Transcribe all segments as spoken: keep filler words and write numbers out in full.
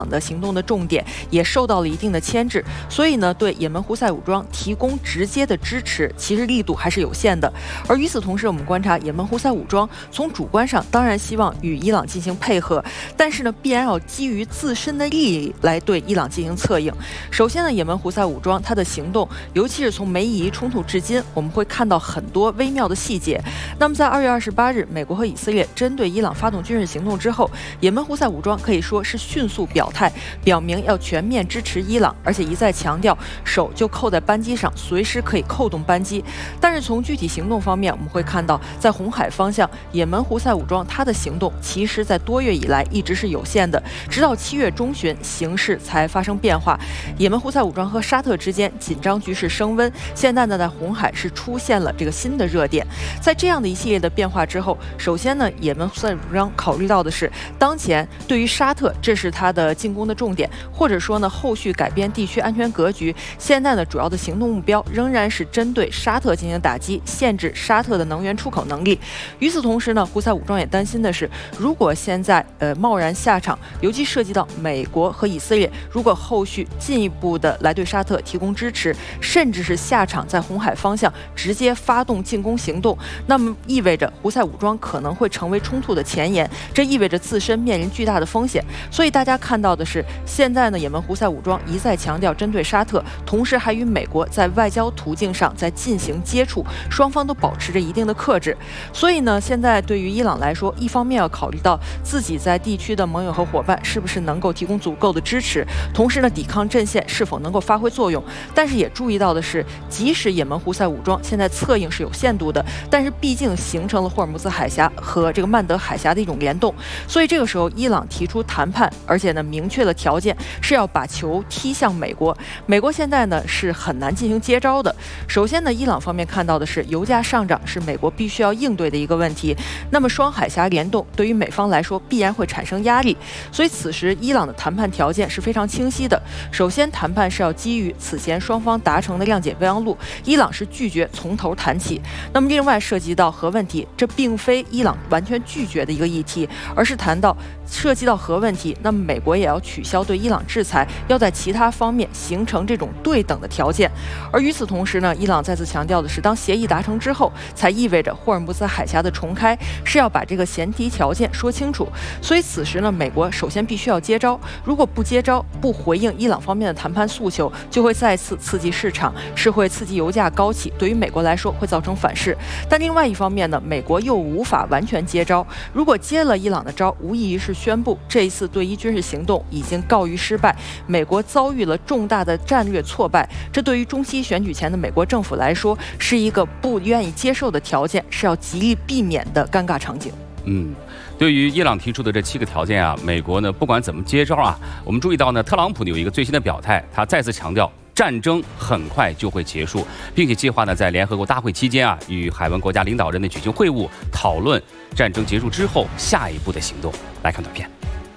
的行动的重点也受到了一定的牵制，所以呢，对也门胡塞武装提供直接的支持，其实力度还是有限的。而与此同时，我们观察也门胡塞武装从主观上当然希望与伊朗进行配合，但是呢，必然要基于自身的利益来对伊朗进行策应。首先呢，也门胡塞武装它的行动，尤其是从梅伊冲突至今，我们会看到很多微妙的细节。那么在二月二十八日，美国和以色列针对伊朗发动军事行动之后，也门胡塞武装可以说是迅速表态，表明要全面支持伊朗，而且一再强调手就扣在扳机上，随时可以扣动扳机。但是从具体行动方面，我们会看到，在红海方向，也门胡塞武装它的行动其实在多月以来一直是有限的，直到七月中旬，形势才发生变化。也门胡塞武装和沙特之间紧张局势升温，现在呢，在红海是出现了这个新的热点。在这样的一系列的变化之后，首先呢，也门胡塞武装考虑到的是，当前对于沙特，这是它的进攻的重点，或者说呢，后续改变地区安全格局。现在呢，主要的行动目标仍然是针对沙特进行打击，限制沙特的能源出口能力。与此同时呢，胡塞武装也担心的是，如果现在呃贸然下场，尤其涉及到美国和以色列，如果后续进一步的来对沙特提供支持，甚至是下场在红海方向直接发动进攻行动，那么意味着胡塞武装可能会成为冲突的前沿，这意味着自身面临巨大的风险。所以大家看到的是，现在呢，也门胡塞武装一再强调针对沙特，同时还与美国在外交途径上在进行接触，双方都保持着一定的克制。所以呢，现在对于伊朗来说，一方面要考虑到自己在地区的盟友和伙伴是不是能够提供足够的支持，同时呢，抵抗阵线是否能够发挥作用。但是也注意到的是，即使也门胡塞武装现在策应是有限度的，但是毕竟形成了霍尔木兹海峡和这个曼德海峡的一种联动，所以这个时候伊朗提出谈判，而且呢，明确了条件是要把球踢向美国。美国现在呢是很难进行接招的。首先呢，伊朗方面看到的是油价上涨是美国必须要应对的一个问题。那么双海峡联动对于美方来说必然会产生压力，所以此时伊朗的谈判条件是非常清晰的。首先，谈判是要基于此前双方达成的谅解备忘录，伊朗是拒绝从头谈起。那么另外涉及到核问题，这并非伊朗完全拒绝的一个议题，而是谈到涉及到核问题，那么美国也要取消对伊朗制裁，要在其他方面形成这种对等的条件。而与此同时呢，伊朗再次强调的是，当协议达成之后，才意味着霍尔木兹海峡的重开是要把这个前提条件说清楚。所以此时呢，美国首先必须要接招，如果不接招，不回应伊朗方面的谈判诉求，就会再次刺激市场，是会刺激油价高企，对于美国来说会造成反噬。但另外一方面呢，美国又无法完全接招，如果接了伊朗的招，无异于是宣布这一次对伊军事行动已经告于失败，美国遭遇了重大的战略挫败。这对于中期选举前的美国政府来说，是一个不愿意接受的条件，是要极力避免的尴尬场景。 嗯，对于伊朗提出的这七个条件啊，美国呢不管怎么接招啊，我们注意到呢，特朗普有一个最新的表态，他再次强调战争很快就会结束，并且计划呢在联合国大会期间啊，与海湾国家领导人的举行会晤，讨论战争结束之后下一步的行动。来看短片。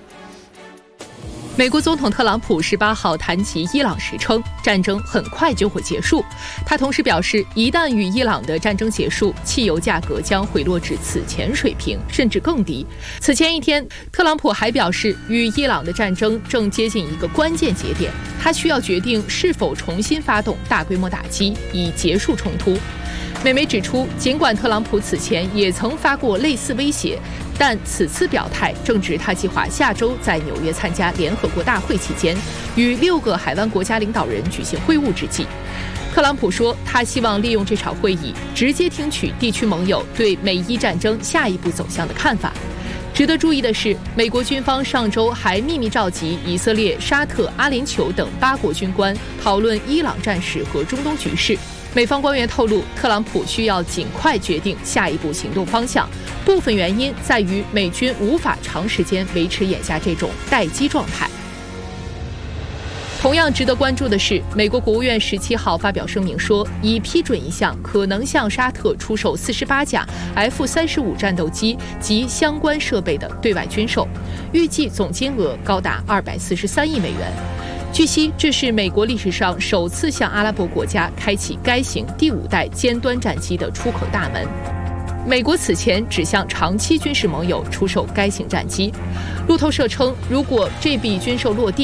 美国总统特朗普十八号谈及伊朗时称，战争很快就会结束。他同时表示，一旦与伊朗的战争结束，汽油价格将回落至此前水平，甚至更低。此前一天，特朗普还表示，与伊朗的战争正接近一个关键节点，他需要决定是否重新发动大规模打击，以结束冲突。美媒指出，尽管特朗普此前也曾发过类似威胁，但此次表态正值他计划下周在纽约参加联合国大会期间，与六个海湾国家领导人举行会晤之际。特朗普说，他希望利用这场会议直接听取地区盟友对美伊战争下一步走向的看法。值得注意的是，美国军方上周还秘密召集以色列、沙特、阿联酋等八国军官讨论伊朗战事和中东局势。美方官员透露，特朗普需要尽快决定下一步行动方向，部分原因在于美军无法长时间维持眼下这种待机状态。同样值得关注的是，美国国务院十七号发表声明说，已批准一项可能向沙特出售四十八架 F 三十五战斗机及相关设备的对外军售，预计总金额高达二百四十三亿美元。据悉，这是美国历史上首次向阿拉伯国家开启该型第五代尖端战机的出口大门。 美国此前只向长期军事盟友出售该型战机。路透社称，如果这笔军售落地，